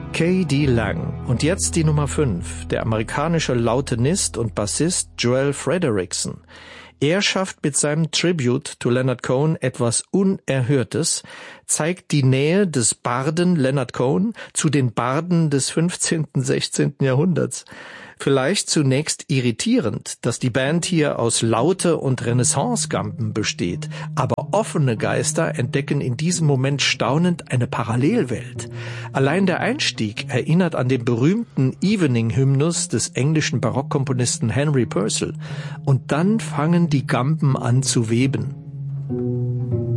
K.D. Lang. Und jetzt die Nummer 5, der amerikanische Lautenist und Bassist Joel Frederickson. Er schafft mit seinem Tribute to Leonard Cohen etwas Unerhörtes, zeigt die Nähe des Barden Leonard Cohen zu den Barden des 15., 16. Jahrhunderts. Vielleicht zunächst irritierend, dass die Band hier aus Laute- und Renaissance-Gampen besteht, aber offene Geister entdecken in diesem Moment staunend eine Parallelwelt. Allein der Einstieg erinnert an den berühmten Evening-Hymnus des englischen Barockkomponisten Henry Purcell. Und dann fangen die Gampen an zu weben.